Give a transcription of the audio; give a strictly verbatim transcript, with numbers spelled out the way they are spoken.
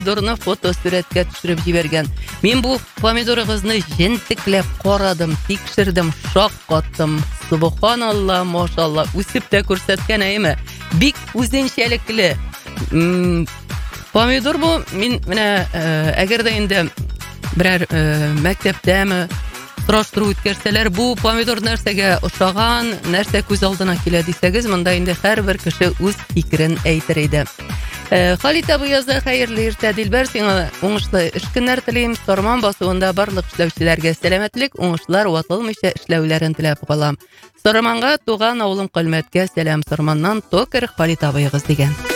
помидорны фото сүрәткә төшереп җибәргән. Мин бу помидорыгызны җентекләп карадым, тикшердем, шаккаттым. Субханалла, машалла, үсеп тә күрсәткән әйме. Бик үзенчәлекле. Помидор бу, мин менә әгәр дә инде берәр мәктәптәме сораштыру үткәрсәләр, бу помидор нәрсәгә ошаган, нәрсә күз алдына килә дисәгез, монда инде һәрбер кеше үз фикерен әйтер иде. Халит абый яза, хәерле иртә, Дилбәр, сиңа уңышлы эш көннәр телим. Сарман басуында барлык эшләүчеләргә сәламәтлек, уңышлар, ватылмыйча эшләүләрен теләп калам. Сарманга туган авылым Калмәткә сәлам. Сарманнан Токер Халит абыегыз дигән.